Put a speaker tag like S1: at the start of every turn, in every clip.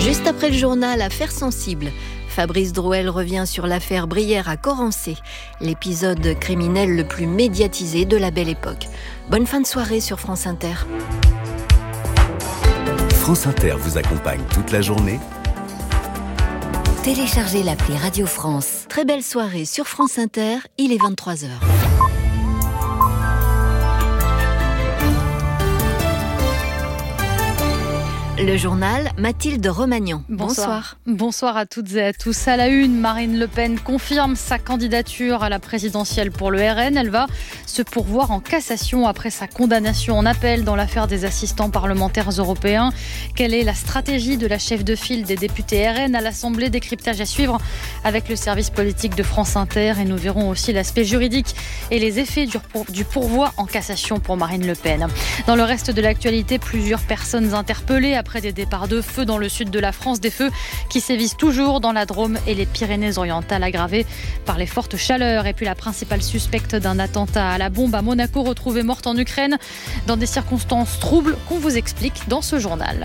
S1: Juste après le journal, affaire sensible. Fabrice Drouel revient sur l'affaire Brière à Corancé, l'épisode criminel le plus médiatisé de la Belle Époque. Bonne fin de soirée sur France Inter.
S2: France Inter vous accompagne toute la journée.
S3: Téléchargez l'appli Radio France.
S1: Très belle soirée sur France Inter, il est 23h. Le journal, Mathilde Romagnan. Bonsoir.
S4: Bonsoir à toutes et à tous. À la une, Marine Le Pen confirme sa candidature à la présidentielle pour le RN. Elle va se pourvoir en cassation après sa condamnation en appel dans l'affaire des assistants parlementaires européens. Quelle est la stratégie de la chef de file des députés RN à l'Assemblée? Décryptage à suivre avec le service politique de France Inter. Et nous verrons aussi l'aspect juridique et les effets du pourvoi en cassation pour Marine Le Pen. Dans le reste de l'actualité, plusieurs personnes interpellées après des départs de feu dans le sud de la France, des feux qui sévissent toujours dans la Drôme et les Pyrénées-Orientales, aggravés par les fortes chaleurs. Et puis la principale suspecte d'un attentat à la bombe à Monaco, retrouvée morte en Ukraine dans des circonstances troubles qu'on vous explique dans ce journal.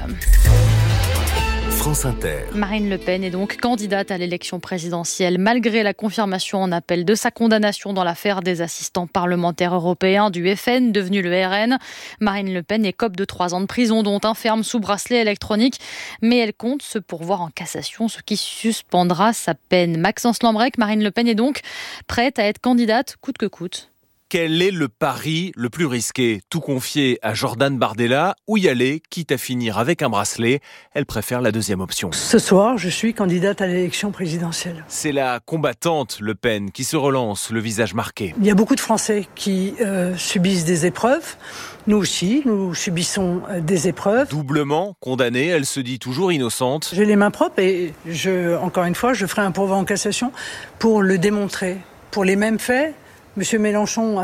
S2: France Inter.
S4: Marine Le Pen est donc candidate à l'élection présidentielle malgré la confirmation en appel de sa condamnation dans l'affaire des assistants parlementaires européens du FN, devenu le RN. Marine Le Pen écope de 3 ans de prison, dont un ferme sous bracelet électronique. Mais elle compte se pourvoir en cassation, ce qui suspendra sa peine. Maxence Lambrec, Marine Le Pen est donc prête à être candidate coûte que coûte.
S5: Quel est le pari le plus risqué? Tout confier à Jordan Bardella ou y aller, quitte à finir avec un bracelet? Elle préfère la deuxième option.
S6: Ce soir, je suis candidate à l'élection présidentielle.
S5: C'est la combattante Le Pen qui se relance, le visage marqué.
S6: Il y a beaucoup de Français qui subissent des épreuves. Nous aussi, nous subissons des épreuves.
S5: Doublement condamnée, elle se dit toujours innocente.
S6: J'ai les mains propres et encore une fois, je ferai un pourvoi en cassation pour le démontrer. Pour les mêmes faits, M. Mélenchon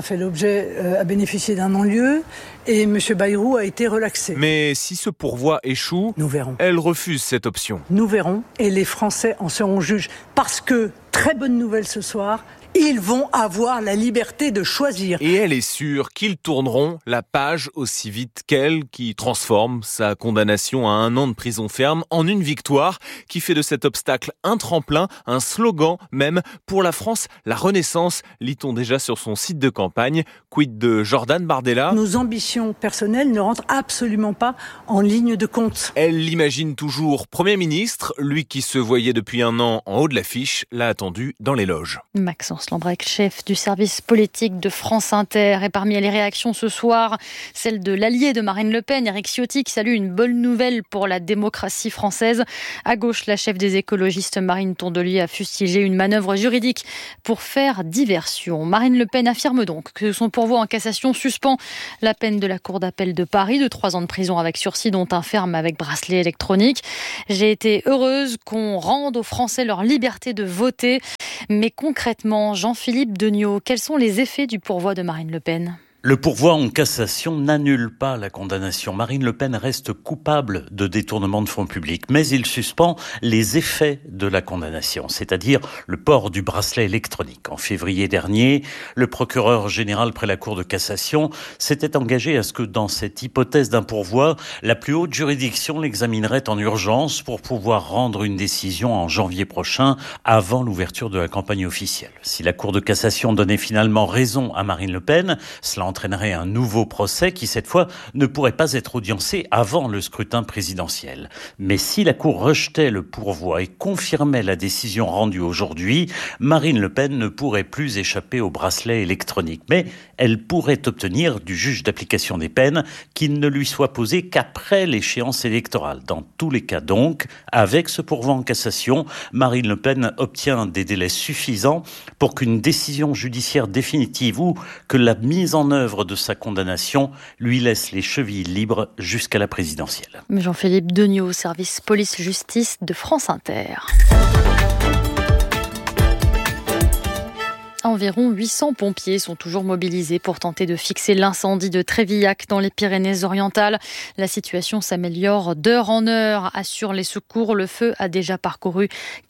S6: a bénéficié d'un non-lieu et M. Bayrou a été relaxé.
S5: Mais si ce pourvoi échoue,
S6: nous verrons.
S5: Elle refuse cette option.
S6: Nous verrons et les Français en seront juges. Parce que, très bonne nouvelle ce soir, ils vont avoir la liberté de choisir.
S5: Et elle est sûre qu'ils tourneront la page aussi vite qu'elle, qui transforme sa condamnation à 1 an de prison ferme en une victoire, qui fait de cet obstacle un tremplin, un slogan même pour la France, la renaissance, lit-on déjà sur son site de campagne. Quid de Jordan Bardella?
S6: Nos ambitions personnelles ne rentrent absolument pas en ligne de compte.
S5: Elle l'imagine toujours Premier ministre, lui qui se voyait depuis 1 an en haut de l'affiche, l'a attendu dans les loges.
S4: Maxence Lambrec, chef du service politique de France Inter. Et parmi les réactions ce soir, celle de l'allié de Marine Le Pen, Éric Ciotti, qui salue une bonne nouvelle pour la démocratie française. À gauche, la chef des écologistes, Marine Tondelier, a fustigé une manœuvre juridique pour faire diversion. Marine Le Pen affirme donc que son pourvoi en cassation suspend la peine de la Cour d'appel de Paris de 3 ans de prison avec sursis, dont un ferme avec bracelet électronique. J'ai été heureuse qu'on rende aux Français leur liberté de voter. Mais concrètement, Jean-Philippe Deniau, quels sont les effets du pourvoi de Marine Le Pen ?
S7: Le pourvoi en cassation n'annule pas la condamnation. Marine Le Pen reste coupable de détournement de fonds publics, mais il suspend les effets de la condamnation, c'est-à-dire le port du bracelet électronique. En février dernier, le procureur général près la Cour de cassation s'était engagé à ce que dans cette hypothèse d'un pourvoi, la plus haute juridiction l'examinerait en urgence pour pouvoir rendre une décision en janvier prochain, avant l'ouverture de la campagne officielle. Si la Cour de cassation donnait finalement raison à Marine Le Pen, cela entraînerait un nouveau procès qui, cette fois, ne pourrait pas être audiencé avant le scrutin présidentiel. Mais si la Cour rejetait le pourvoi et confirmait la décision rendue aujourd'hui, Marine Le Pen ne pourrait plus échapper au bracelet électronique. Mais elle pourrait obtenir du juge d'application des peines qu'il ne lui soit posé qu'après l'échéance électorale. Dans tous les cas donc, avec ce pourvoi en cassation, Marine Le Pen obtient des délais suffisants pour qu'une décision judiciaire définitive ou que la mise en œuvre de sa condamnation lui laisse les chevilles libres jusqu'à la présidentielle.
S4: Jean-Philippe Deniau, service police-justice de France Inter. Environ 800 pompiers sont toujours mobilisés pour tenter de fixer l'incendie de Trévillac dans les Pyrénées-Orientales. La situation s'améliore d'heure en heure, assurent les secours. Le feu a déjà parcouru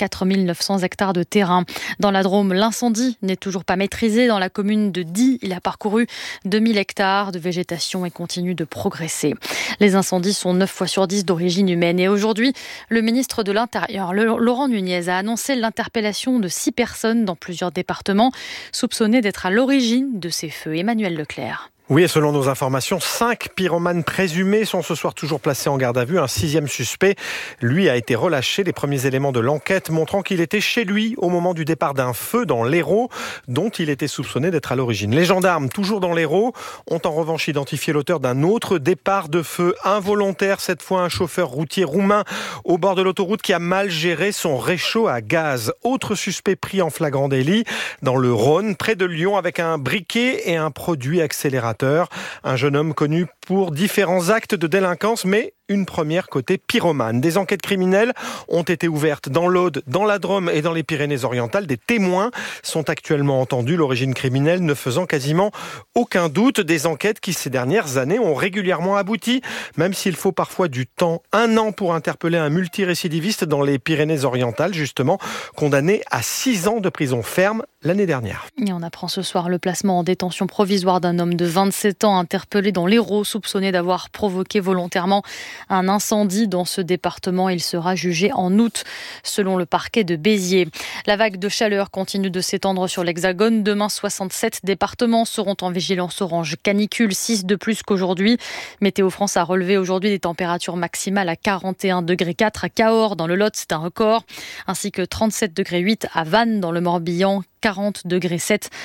S4: 4900 hectares de terrain. Dans la Drôme, l'incendie n'est toujours pas maîtrisé. Dans la commune de Die, il a parcouru 2000 hectares de végétation et continue de progresser. Les incendies sont 9 fois sur 10 d'origine humaine. Et aujourd'hui, le ministre de l'Intérieur, Laurent Nunez, a annoncé l'interpellation de 6 personnes dans plusieurs départements soupçonnées d'être à l'origine de ces feux. Emmanuel Leclerc.
S8: Oui, et selon nos informations, 5 pyromanes présumés sont ce soir toujours placés en garde à vue. Un 6e suspect, lui, a été relâché. Les premiers éléments de l'enquête montrant qu'il était chez lui au moment du départ d'un feu dans l'Hérault, dont il était soupçonné d'être à l'origine. Les gendarmes, toujours dans l'Hérault, ont en revanche identifié l'auteur d'un autre départ de feu involontaire. Cette fois, un chauffeur routier roumain au bord de l'autoroute qui a mal géré son réchaud à gaz. Autre suspect pris en flagrant délit dans le Rhône, près de Lyon, avec un briquet et un produit accélérateur. Un jeune homme connu pour différents actes de délinquance, mais une première côté pyromane. Des enquêtes criminelles ont été ouvertes dans l'Aude, dans la Drôme et dans les Pyrénées-Orientales. Des témoins sont actuellement entendus, l'origine criminelle ne faisant quasiment aucun doute. Des enquêtes qui, ces dernières années, ont régulièrement abouti, même s'il faut parfois du temps. 1 an pour interpeller un multirécidiviste dans les Pyrénées-Orientales, justement, condamné à 6 ans de prison ferme l'année dernière.
S4: Et on apprend ce soir le placement en détention provisoire d'un homme de 27 ans interpellé dans l'Hérault, soupçonné d'avoir provoqué volontairement un incendie dans ce département. Il sera jugé en août, selon le parquet de Béziers. La vague de chaleur continue de s'étendre sur l'Hexagone. Demain, 67 départements seront en vigilance orange canicule, 6 de plus qu'aujourd'hui. Météo France a relevé aujourd'hui des températures maximales à 41,4 degrés à Cahors, dans le Lot, c'est un record, ainsi que 37,8 degrés à Vannes, dans le Morbihan, 40,7 degrés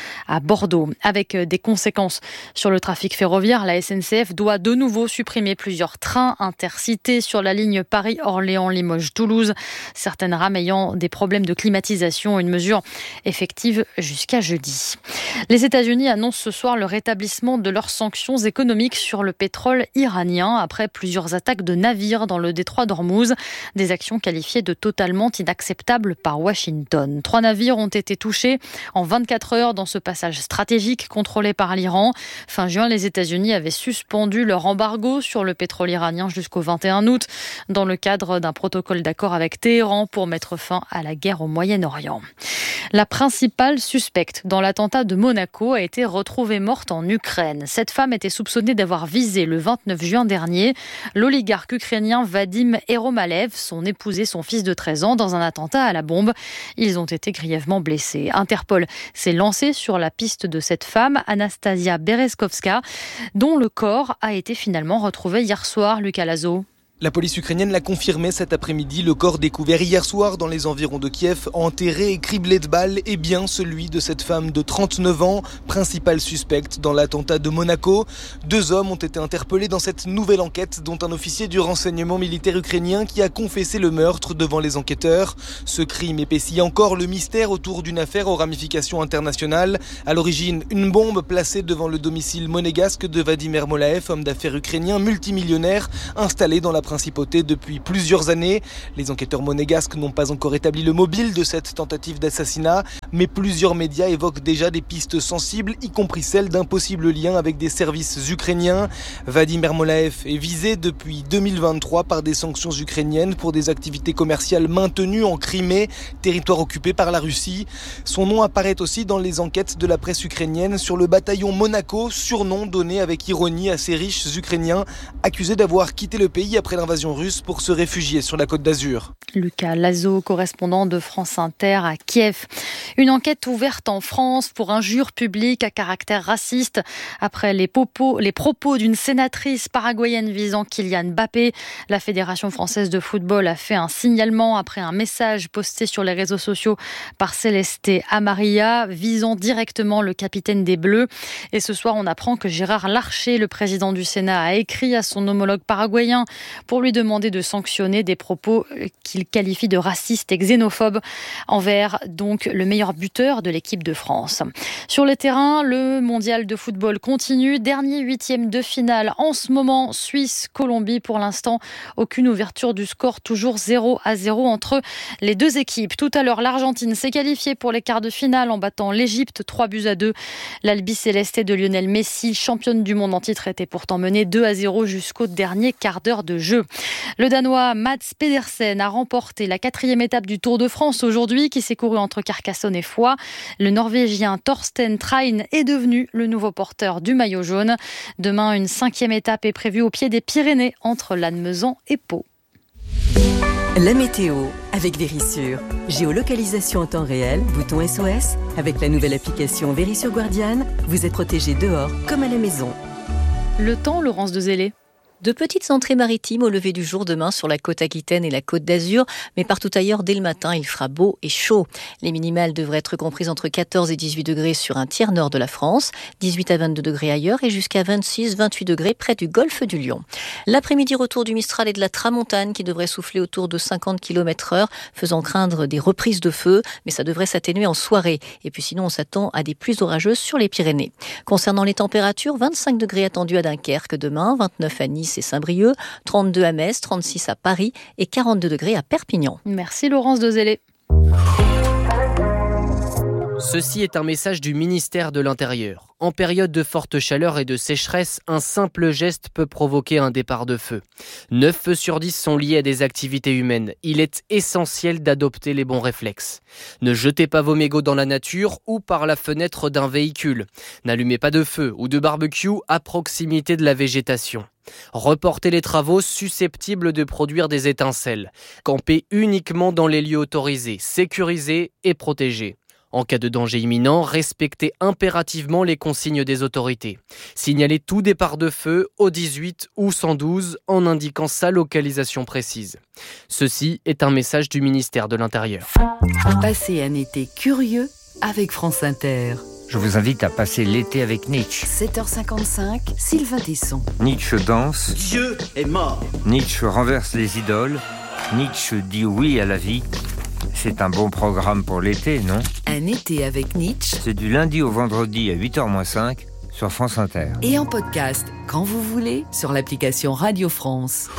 S4: à Bordeaux. Avec des conséquences sur le trafic ferroviaire, la SNCF doit de nouveau supprimer plusieurs trains intercités sur la ligne Paris-Orléans-Limoges-Toulouse. Certaines rames ayant des problèmes de climatisation, une mesure effective jusqu'à jeudi. Les États-Unis annoncent ce soir le rétablissement de leurs sanctions économiques sur le pétrole iranien après plusieurs attaques de navires dans le détroit d'Ormuz. Des actions qualifiées de totalement inacceptables par Washington. 3 navires ont été touchés en 24 heures dans ce passage stratégique contrôlé par l'Iran. Fin juin, les États-Unis avaient suspendu leur embargo sur le pétrole iranien jusqu'au 21 août dans le cadre d'un protocole d'accord avec Téhéran pour mettre fin à la guerre au Moyen-Orient. La principale suspecte dans l'attentat de Monaco a été retrouvée morte en Ukraine. Cette femme était soupçonnée d'avoir visé le 29 juin dernier l'oligarque ukrainien Vadim Eromalev, son épouse et son fils de 13 ans dans un attentat à la bombe. Ils ont été grièvement blessés. Interpol s'est lancé sur la piste de cette femme, Anastasia Bereskovska, dont le corps a été finalement retrouvé hier soir, Lucas Lazo.
S9: La police ukrainienne l'a confirmé cet après-midi. Le corps découvert hier soir dans les environs de Kiev, enterré et criblé de balles, est bien celui de cette femme de 39 ans, principale suspecte dans l'attentat de Monaco. 2 hommes ont été interpellés dans cette nouvelle enquête, dont un officier du renseignement militaire ukrainien qui a confessé le meurtre devant les enquêteurs. Ce crime épaissit encore le mystère autour d'une affaire aux ramifications internationales. À l'origine, une bombe placée devant le domicile monégasque de Vadim Ermolaev, homme d'affaires ukrainien multimillionnaire, installé dans la principauté depuis plusieurs années. Les enquêteurs monégasques n'ont pas encore établi le mobile de cette tentative d'assassinat, mais plusieurs médias évoquent déjà des pistes sensibles, y compris celle d'un possible lien avec des services ukrainiens. Vadim Ermolaev est visé depuis 2023 par des sanctions ukrainiennes pour des activités commerciales maintenues en Crimée, territoire occupé par la Russie. Son nom apparaît aussi dans les enquêtes de la presse ukrainienne sur le bataillon Monaco, surnom donné avec ironie à ces riches Ukrainiens accusés d'avoir quitté le pays après l'invasion russe pour se réfugier sur la Côte d'Azur.
S4: Lucas Lazo, correspondant de France Inter à Kiev. Une enquête ouverte en France pour injures publiques à caractère raciste après les propos d'une sénatrice paraguayenne visant Kylian Mbappé. La Fédération française de football a fait un signalement après un message posté sur les réseaux sociaux par Céleste Amarilla visant directement le capitaine des Bleus. Et ce soir, on apprend que Gérard Larcher, le président du Sénat, a écrit à son homologue paraguayen pour lui demander de sanctionner des propos qu'il qualifie de racistes et xénophobes envers donc le meilleur meilleur buteur de l'équipe de France. Sur les terrains, le mondial de football continue. Dernier 8e de finale en ce moment, Suisse-Colombie. Pour l'instant, aucune ouverture du score, toujours 0-0 entre les deux équipes. Tout à l'heure, l'Argentine s'est qualifiée pour les quarts de finale en battant l'Égypte 3-2. L'Albi-Céleste de Lionel Messi, championne du monde en titre, était pourtant menée 2-0 jusqu'au dernier quart d'heure de jeu. Le Danois Mads Pedersen a remporté la 4e étape du Tour de France aujourd'hui, qui s'est couru entre Carcassonne et Foix. Le Norvégien Thorsten Train est devenu le nouveau porteur du maillot jaune. Demain, une 5e étape est prévue au pied des Pyrénées entre Lannemezan et Pau.
S10: La météo avec Verisure. Géolocalisation en temps réel, bouton SOS. Avec la nouvelle application Verisure Guardian, vous êtes protégé dehors comme à la maison.
S4: Le temps, Laurence de Zélé.
S1: De petites entrées maritimes au lever du jour demain sur la côte aquitaine et la côte d'Azur, mais partout ailleurs, dès le matin, il fera beau et chaud. Les minimales devraient être comprises entre 14 et 18 degrés sur un tiers nord de la France, 18 à 22 degrés ailleurs et jusqu'à 26-28 degrés près du golfe du Lion. L'après-midi, retour du Mistral et de la Tramontane qui devrait souffler autour de 50 km/h, faisant craindre des reprises de feu, mais ça devrait s'atténuer en soirée. Et puis sinon, on s'attend à des pluies orageuses sur les Pyrénées. Concernant les températures, 25 degrés attendus à Dunkerque demain, 29 à Nice et Saint-Brieuc, 32 à Metz, 36 à Paris et 42 degrés à Perpignan.
S4: Merci Laurence de Zélé.
S11: Ceci est un message du ministère de l'Intérieur. En période de forte chaleur et de sécheresse, un simple geste peut provoquer un départ de feu. 9 feux sur 10 sont liés à des activités humaines. Il est essentiel d'adopter les bons réflexes. Ne jetez pas vos mégots dans la nature ou par la fenêtre d'un véhicule. N'allumez pas de feu ou de barbecue à proximité de la végétation. Reportez les travaux susceptibles de produire des étincelles. Campez uniquement dans les lieux autorisés, sécurisés et protégés. En cas de danger imminent, respectez impérativement les consignes des autorités. Signalez tout départ de feu au 18 ou 112 en indiquant sa localisation précise. Ceci est un message du ministère de l'Intérieur.
S10: Passez un été curieux avec France Inter.
S12: Je vous invite à passer l'été avec Nietzsche.
S10: 7h55, Sylvain Tesson.
S12: Nietzsche danse.
S13: Dieu est mort.
S12: Nietzsche renverse les idoles. Nietzsche dit oui à la vie. C'est un bon programme pour l'été, non ?
S10: Un été avec Nietzsche.
S12: C'est du lundi au vendredi à 8h-5 sur France Inter.
S10: Et en podcast, quand vous voulez, sur l'application Radio France.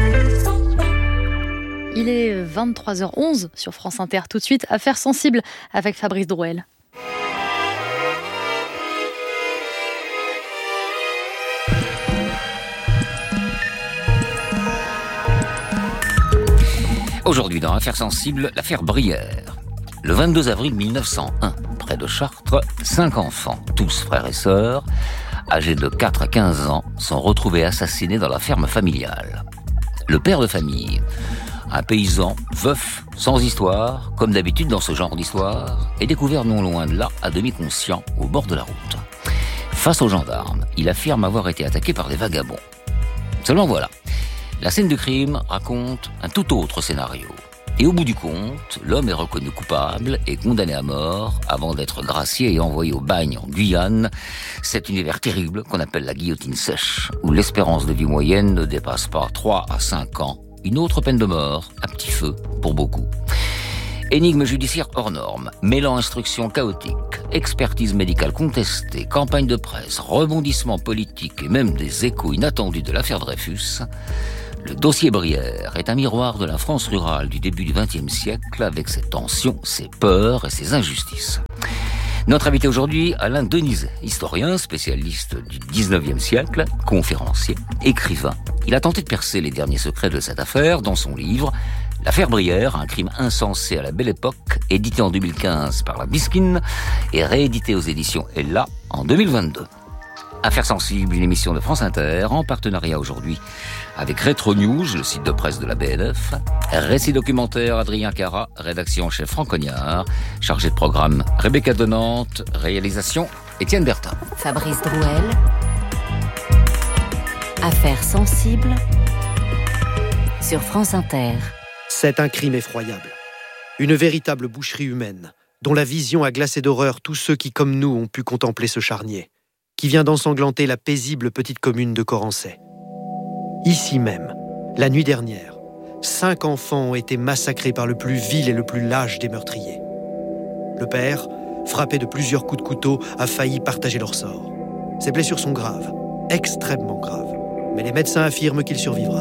S4: Il est 23h11 sur France Inter. Tout de suite, Affaires sensibles avec Fabrice Drouel.
S14: Aujourd'hui, dans Affaires sensibles, l'affaire Brière. Le 22 avril 1901, près de Chartres, 5 enfants, tous frères et sœurs, âgés de 4 à 15 ans, sont retrouvés assassinés dans la ferme familiale. Le père de famille, un paysan, veuf, sans histoire, comme d'habitude dans ce genre d'histoire, est découvert non loin de là, à demi conscient, au bord de la route. Face aux gendarmes, il affirme avoir été attaqué par des vagabonds. Seulement voilà. La scène du crime raconte un tout autre scénario. Et au bout du compte, l'homme est reconnu coupable et condamné à mort avant d'être gracié et envoyé au bagne en Guyane, cet univers terrible qu'on appelle la guillotine sèche, où l'espérance de vie moyenne ne dépasse pas 3 à 5 ans. Une autre peine de mort, à petit feu pour beaucoup. Énigme judiciaire hors norme, mêlant instruction chaotique, expertise médicale contestée, campagne de presse, rebondissement politique et même des échos inattendus de l'affaire Dreyfus, le dossier Brière est un miroir de la France rurale du début du XXe siècle avec ses tensions, ses peurs et ses injustices. Notre invité aujourd'hui, Alain Denizet, historien, spécialiste du XIXe siècle, conférencier, écrivain. Il a tenté de percer les derniers secrets de cette affaire dans son livre « L'affaire Brière, un crime insensé à la belle époque », édité en 2015 par la Bisquine et réédité aux éditions Ella en 2022. Affaires sensibles, une émission de France Inter en partenariat aujourd'hui avec Retro News, le site de presse de la BNF, récit documentaire Adrien Cara, rédaction chef Franck Cognard, chargé de programme Rebecca Denante, réalisation Étienne Bertin.
S3: Fabrice Drouel. Affaires sensibles sur France Inter.
S15: C'est un crime effroyable. Une véritable boucherie humaine, dont la vision a glacé d'horreur tous ceux qui, comme nous, ont pu contempler ce charnier, qui vient d'ensanglanter la paisible petite commune de Corancey. Ici même, la nuit dernière, 5 enfants ont été massacrés par le plus vil et le plus lâche des meurtriers. Le père, frappé de plusieurs coups de couteau, a failli partager leur sort. Ses blessures sont graves, extrêmement graves. Mais les médecins affirment qu'il survivra.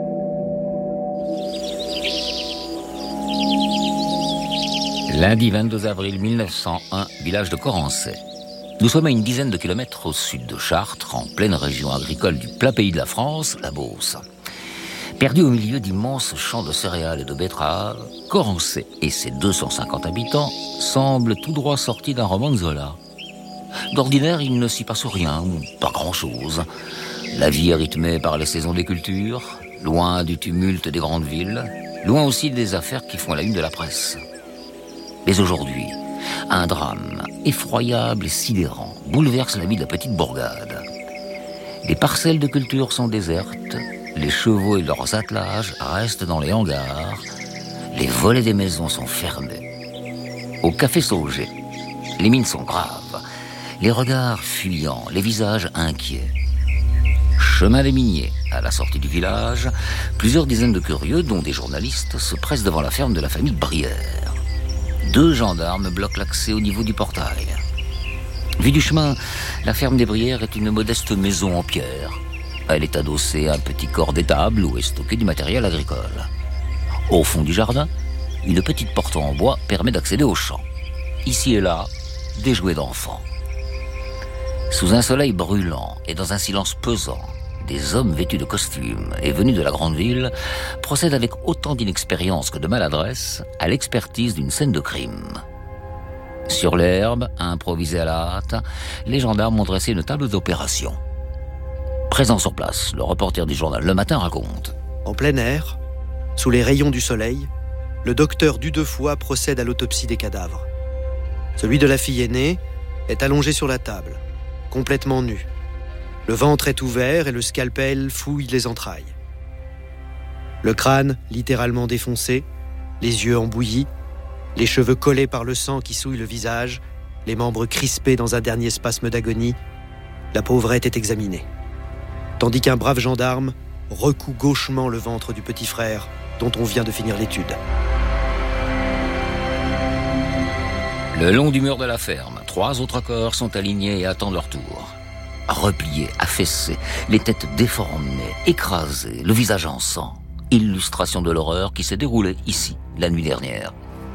S14: Lundi 22 avril 1901, village de Corancey. Nous sommes à une dizaine de kilomètres au sud de Chartres, en pleine région agricole du plat pays de la France, la Beauce. Perdu au milieu d'immenses champs de céréales et de betteraves, Corancey et ses 250 habitants semblent tout droit sortis d'un roman de Zola. D'ordinaire, il ne s'y passe rien, ou pas grand-chose. La vie est rythmée par les saisons des cultures, loin du tumulte des grandes villes, loin aussi des affaires qui font la une de la presse. Mais aujourd'hui, un drame effroyable et sidérant bouleverse la vie de la petite bourgade. Les parcelles de culture sont désertes, les chevaux et leurs attelages restent dans les hangars, les volets des maisons sont fermés. Au café Sauger, les mines sont graves, les regards fuyants, les visages inquiets. Chemin des Miniers, à la sortie du village, plusieurs dizaines de curieux, dont des journalistes, se pressent devant la ferme de la famille Brière. 2 gendarmes bloquent l'accès au niveau du portail. Vu du chemin, la ferme des Brières est une modeste maison en pierre. Elle est adossée à un petit corps d'étable où est stocké du matériel agricole. Au fond du jardin, une petite porte en bois permet d'accéder au champ. Ici et là, des jouets d'enfants. Sous un soleil brûlant et dans un silence pesant, des hommes vêtus de costumes et venus de la grande ville procèdent avec autant d'inexpérience que de maladresse à l'expertise d'une scène de crime. Sur l'herbe, improvisée à la hâte, les gendarmes ont dressé une table d'opération. Présent sur place, le reporter du journal Le Matin raconte.
S15: En plein air, sous les rayons du soleil, le docteur Dudefoi procède à l'autopsie des cadavres. Celui de la fille aînée est allongé sur la table, complètement nu. Le ventre est ouvert et le scalpel fouille les entrailles. Le crâne littéralement défoncé, les yeux embouillis, les cheveux collés par le sang qui souille le visage, les membres crispés dans un dernier spasme d'agonie, la pauvrette est examinée. Tandis qu'un brave gendarme recoue gauchement le ventre du petit frère dont on vient de finir l'étude.
S14: Le long du mur de la ferme, 3 autres corps sont alignés et attendent leur tour. Repliés, affaissés, les têtes déformées, écrasées, le visage en sang. Illustration de l'horreur qui s'est déroulée ici, la nuit dernière.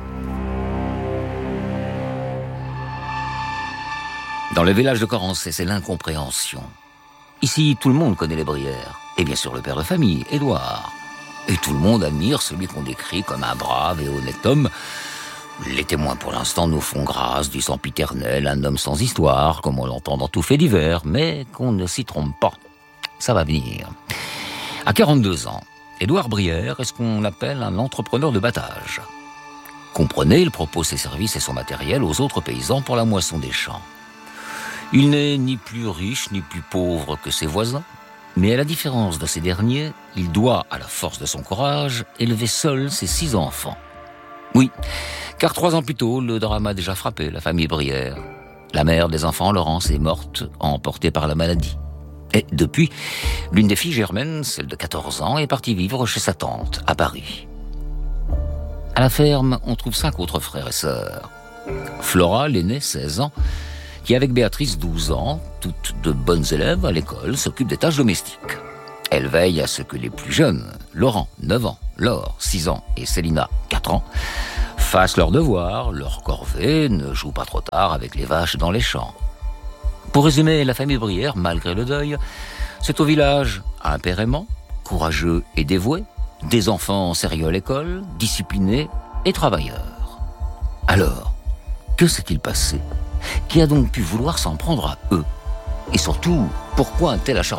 S14: Dans le village de Corancey, c'est l'incompréhension. Ici, tout le monde connaît les Brières. Et bien sûr le père de famille, Édouard. Et tout le monde admire celui qu'on décrit comme un brave et honnête homme. Les témoins pour l'instant nous font grâce du sempiternel, un homme sans histoire, comme on l'entend dans tout fait divers, mais qu'on ne s'y trompe pas. Ça va venir. À 42 ans, Édouard Brière est ce qu'on appelle un entrepreneur de battage. Comprenez, il propose ses services et son matériel aux autres paysans pour la moisson des champs. Il n'est ni plus riche ni plus pauvre que ses voisins, mais à la différence de ces derniers, il doit, à la force de son courage, élever seul ses 6 enfants. Oui, car 3 ans plus tôt, le drame a déjà frappé la famille Brière. La mère des enfants, Laurence, est morte, emportée par la maladie. Et depuis, l'une des filles, Germaine, celle de 14 ans, est partie vivre chez sa tante, à Paris. À la ferme, on trouve 5 autres frères et sœurs. Flora, l'aînée, 16 ans, qui avec Béatrice, 12 ans, toutes de bonnes élèves à l'école, s'occupe des tâches domestiques. Elle veille à ce que les plus jeunes, Laurent, 9 ans, Laure, 6 ans et Célina, 4 ans, fassent leurs devoirs, leur corvée, ne jouent pas trop tard avec les vaches dans les champs. Pour résumer, la famille Brière, malgré le deuil, c'est au village un père aimant, courageux et dévoué, des enfants sérieux à l'école, disciplinés et travailleurs. Alors, que s'est-il passé ? Qui a donc pu vouloir s'en prendre à eux ? Et surtout, pourquoi un tel acharnement ?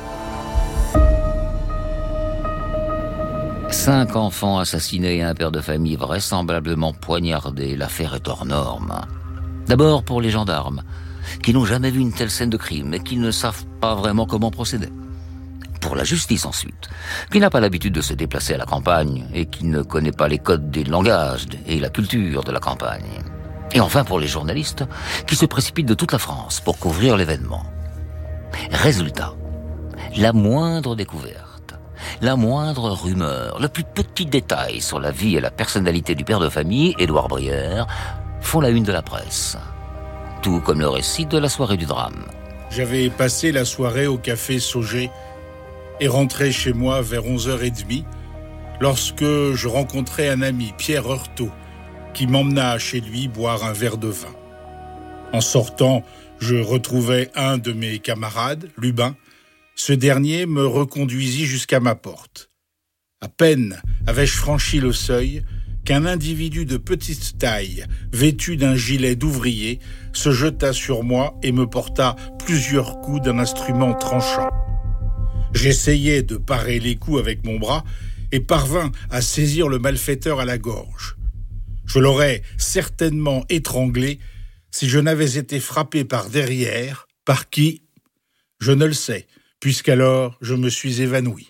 S14: 5 enfants assassinés et un père de famille vraisemblablement poignardé, l'affaire est hors norme. D'abord pour les gendarmes, qui n'ont jamais vu une telle scène de crime et qui ne savent pas vraiment comment procéder. Pour la justice ensuite, qui n'a pas l'habitude de se déplacer à la campagne et qui ne connaît pas les codes des langages et la culture de la campagne. Et enfin pour les journalistes, qui se précipitent de toute la France pour couvrir l'événement. Résultat, la moindre découverte, la moindre rumeur, le plus petit détail sur la vie et la personnalité du père de famille, Édouard Brière, font la une de la presse. Tout comme le récit de la soirée du drame.
S13: J'avais passé la soirée au café Sauger et rentré chez moi vers 11h30 lorsque je rencontrai un ami, Pierre Heurtaud, qui m'emmena chez lui boire un verre de vin. En sortant, je retrouvai un de mes camarades, Lubin. Ce dernier me reconduisit jusqu'à ma porte. À peine avais-je franchi le seuil qu'un individu de petite taille, vêtu d'un gilet d'ouvrier, se jeta sur moi et me porta plusieurs coups d'un instrument tranchant. J'essayai de parer les coups avec mon bras et parvins à saisir le malfaiteur à la gorge. Je l'aurais certainement étranglé si je n'avais été frappé par derrière. Par qui ? Je ne le sais, puisqu'alors je me suis évanoui.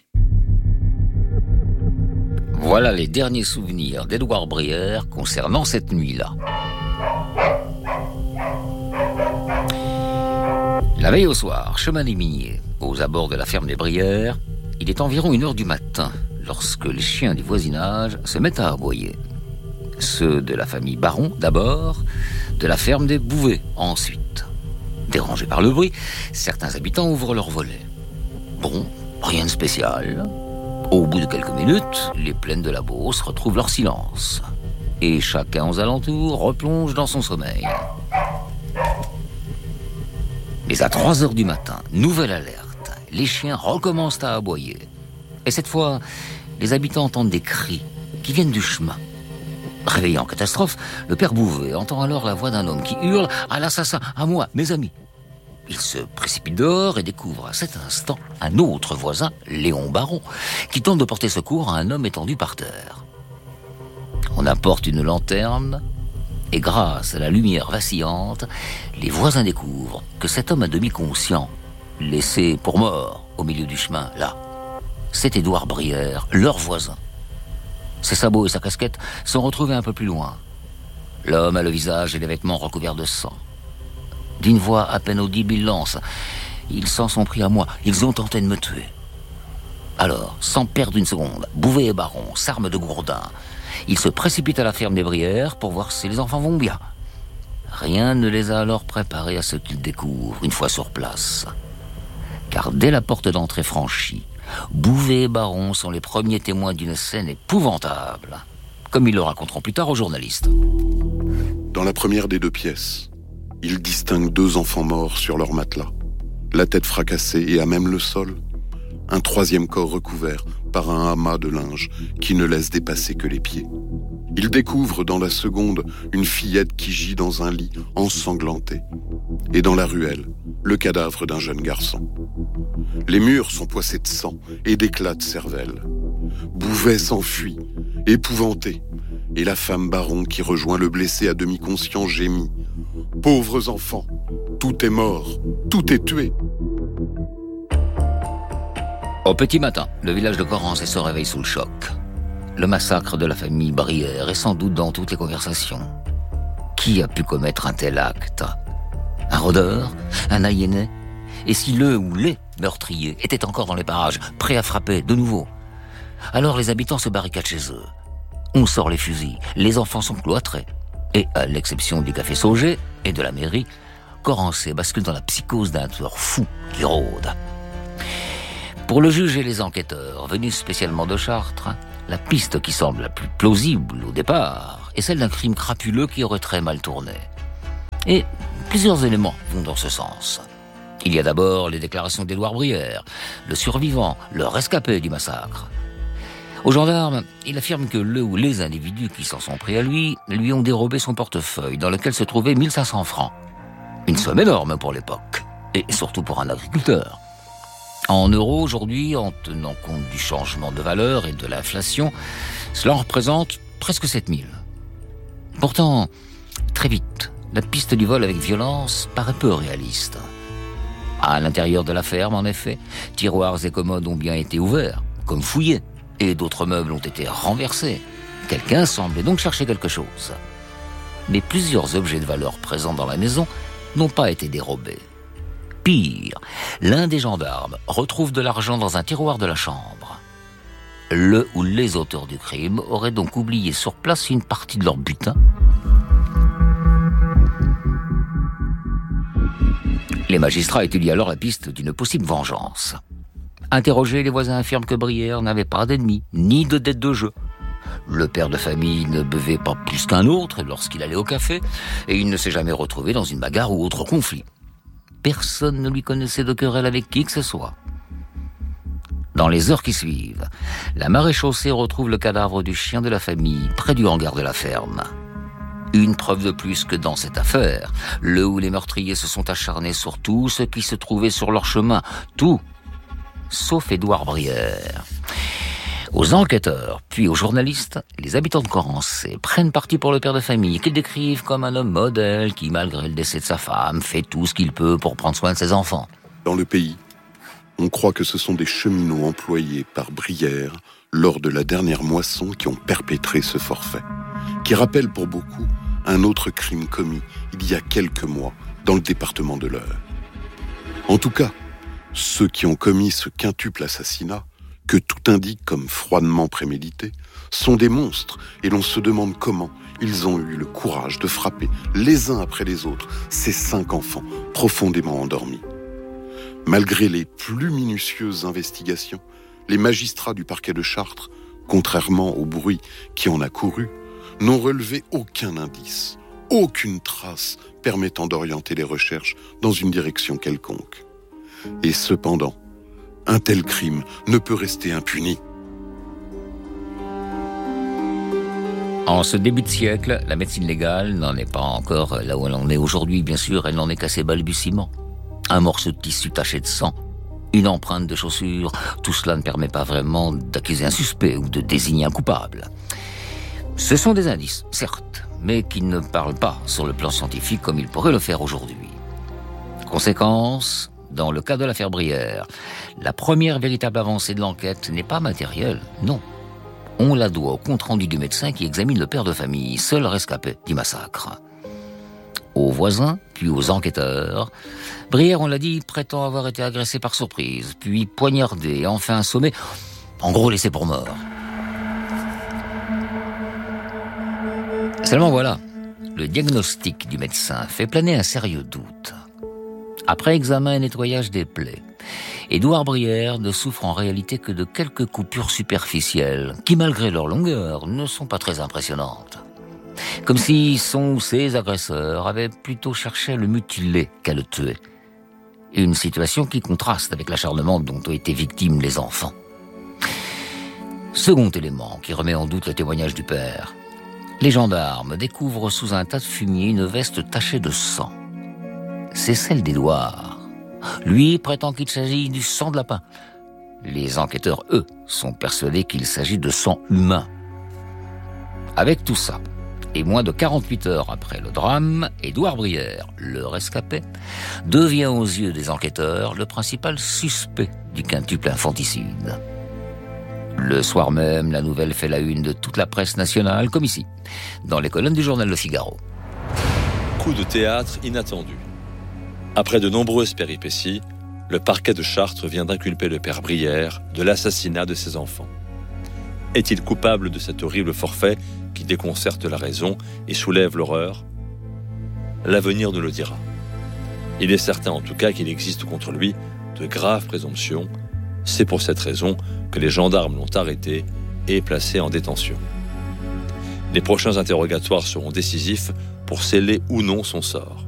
S14: Voilà les derniers souvenirs d'Édouard Brière concernant cette nuit-là. La veille au soir, chemin des Miniers, aux abords de la ferme des Brières, il est environ 1h du matin lorsque les chiens du voisinage se mettent à aboyer. Ceux de la famille Baron d'abord, de la ferme des Bouvets ensuite. Dérangés par le bruit, certains habitants ouvrent leurs volets. Bon, rien de spécial. Au bout de quelques minutes, les plaines de la Beauce retrouvent leur silence. Et chacun aux alentours replonge dans son sommeil. Mais à 3h du matin, nouvelle alerte. Les chiens recommencent à aboyer. Et cette fois, les habitants entendent des cris qui viennent du chemin. Réveillé en catastrophe, le père Bouvet entend alors la voix d'un homme qui hurle « À l'assassin, à moi, mes amis !» Il se précipite dehors et découvre à cet instant un autre voisin, Léon Baron, qui tente de porter secours à un homme étendu par terre. On apporte une lanterne et grâce à la lumière vacillante, les voisins découvrent que cet homme à demi conscient, laissé pour mort au milieu du chemin, là, c'est Édouard Brière, leur voisin. Ses sabots et sa casquette sont retrouvés un peu plus loin. L'homme a le visage et les vêtements recouverts de sang. D'une voix à peine audible, il lance « Ils s'en sont pris à moi, ils ont tenté de me tuer. » Alors, sans perdre une seconde, Bouvet et Baron s'arment de gourdins. Ils se précipitent à la ferme des Brières pour voir si les enfants vont bien. Rien ne les a alors préparés à ce qu'ils découvrent une fois sur place. Car dès la porte d'entrée franchie, Bouvet et Baron sont les premiers témoins d'une scène épouvantable, comme ils le raconteront plus tard aux journalistes.
S16: Dans la première des 2 pièces, ils distinguent 2 enfants morts sur leur matelas, la tête fracassée et à même le sol, un 3e corps recouvert par un amas de linge qui ne laisse dépasser que les pieds. Ils découvrent dans la seconde une fillette qui gît dans un lit ensanglantée, et dans la ruelle, le cadavre d'un jeune garçon. Les murs sont poissés de sang et d'éclats de cervelle. Bouvet s'enfuit, épouvanté, et la femme Baron qui rejoint le blessé à demi conscient gémit. « Pauvres enfants, tout est mort, tout est tué !»
S14: Au petit matin, le village de Correns se réveille sous le choc. Le massacre de la famille Brière est sans doute dans toutes les conversations. Qui a pu commettre un tel acte ? Un rôdeur ? Un aliéné ? Et si le ou les meurtriers étaient encore dans les parages, prêts à frapper de nouveau ? Alors les habitants se barricadent chez eux. On sort les fusils, les enfants sont cloîtrés. Et à l'exception du café Sauger et de la mairie, Correncé bascule dans la psychose d'un tueur fou qui rôde. Pour le juge et les enquêteurs venus spécialement de Chartres, la piste qui semble la plus plausible au départ est celle d'un crime crapuleux qui aurait très mal tourné. Et plusieurs éléments vont dans ce sens. Il y a d'abord les déclarations d'Édouard Brière, le survivant, le rescapé du massacre. Aux gendarmes, il affirme que le ou les individus qui s'en sont pris à lui ont dérobé son portefeuille dans lequel se trouvaient 1500 francs. Une somme énorme pour l'époque, et surtout pour un agriculteur. En euros aujourd'hui, en tenant compte du changement de valeur et de l'inflation, cela en représente presque 7000. Pourtant, très vite, la piste du vol avec violence paraît peu réaliste. À l'intérieur de la ferme, en effet, tiroirs et commodes ont bien été ouverts, comme fouillés, et d'autres meubles ont été renversés. Quelqu'un semblait donc chercher quelque chose. Mais plusieurs objets de valeur présents dans la maison n'ont pas été dérobés. Pire, l'un des gendarmes retrouve de l'argent dans un tiroir de la chambre. Le ou les auteurs du crime auraient donc oublié sur place une partie de leur butin. Les magistrats étudient alors la piste d'une possible vengeance. Interrogés, les voisins affirment que Brière n'avait pas d'ennemis, ni de dette de jeu. Le père de famille ne buvait pas plus qu'un autre lorsqu'il allait au café, et il ne s'est jamais retrouvé dans une bagarre ou autre conflit. Personne ne lui connaissait de querelle avec qui que ce soit. Dans les heures qui suivent, la maréchaussée retrouve le cadavre du chien de la famille près du hangar de la ferme. Une preuve de plus que dans cette affaire, le où les meurtriers se sont acharnés sur tout ce qui se trouvait sur leur chemin, tout, sauf Édouard Brière. Aux enquêteurs, puis aux journalistes, les habitants de Corancé prennent parti pour le père de famille, qu'ils décrivent comme un homme modèle qui, malgré le décès de sa femme, fait tout ce qu'il peut pour prendre soin de ses enfants.
S16: Dans le pays, on croit que ce sont des cheminots employés par Brière lors de la dernière moisson qui ont perpétré ce forfait, qui rappelle pour beaucoup un autre crime commis il y a quelques mois dans le département de l'Eure. En tout cas, ceux qui ont commis ce quintuple assassinat, que tout indique comme froidement prémédité, sont des monstres et l'on se demande comment ils ont eu le courage de frapper les uns après les autres ces 5 enfants profondément endormis. Malgré les plus minutieuses investigations, les magistrats du parquet de Chartres, contrairement au bruit qui en a couru, n'ont relevé aucun indice, aucune trace permettant d'orienter les recherches dans une direction quelconque. Et cependant, un tel crime ne peut rester impuni.
S14: En ce début de siècle, la médecine légale n'en est pas encore là où elle en est aujourd'hui, bien sûr, elle n'en est qu'à ses balbutiements. Un morceau de tissu taché de sang, une empreinte de chaussure, tout cela ne permet pas vraiment d'accuser un suspect ou de désigner un coupable. Ce sont des indices, certes, mais qui ne parlent pas sur le plan scientifique comme ils pourraient le faire aujourd'hui. Conséquence, dans le cas de l'affaire Brière, la première véritable avancée de l'enquête n'est pas matérielle, non. On la doit au compte-rendu du médecin qui examine le père de famille, seul rescapé du massacre. Aux voisins, puis aux enquêteurs, Brière, on l'a dit, prétend avoir été agressé par surprise, puis poignardé, et enfin assommé, en gros laissé pour mort. Seulement voilà, le diagnostic du médecin fait planer un sérieux doute. Après examen et nettoyage des plaies, Édouard Brière ne souffre en réalité que de quelques coupures superficielles, qui malgré leur longueur ne sont pas très impressionnantes. Comme si son ou ses agresseurs avaient plutôt cherché à le mutiler qu'à le tuer. Une situation qui contraste avec l'acharnement dont ont été victimes les enfants. Second élément qui remet en doute le témoignage du père. Les gendarmes découvrent sous un tas de fumier une veste tachée de sang. C'est celle d'Édouard. Lui prétend qu'il s'agit du sang de lapin. Les enquêteurs, eux, sont persuadés qu'il s'agit de sang humain. Avec tout ça, et moins de 48 heures après le drame, Édouard Brière, le rescapé, devient aux yeux des enquêteurs le principal suspect du quintuple infanticide. Le soir même, la nouvelle fait la une de toute la presse nationale, comme ici, dans les colonnes du journal Le Figaro.
S17: Coup de théâtre inattendu. Après de nombreuses péripéties, le parquet de Chartres vient d'inculper le père Brière de l'assassinat de ses enfants. Est-il coupable de cet horrible forfait qui déconcerte la raison et soulève l'horreur ? L'avenir nous le dira. Il est certain en tout cas qu'il existe contre lui de graves présomptions. C'est pour cette raison que les gendarmes l'ont arrêté et placé en détention. Les prochains interrogatoires seront décisifs pour sceller ou non son sort.